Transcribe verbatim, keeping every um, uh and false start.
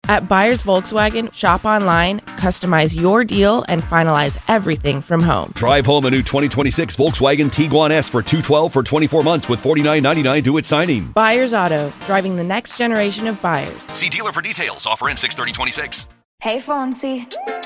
At Buyers Volkswagen, shop online, customize your deal, and finalize everything from home. Drive home a new twenty twenty-six Volkswagen Tiguan S for two hundred twelve dollars for twenty-four months with forty-nine ninety-nine due at signing. Buyers Auto, driving the next generation of buyers. See dealer for details. Offer in six thirty twenty-six. Hey, Fonzie.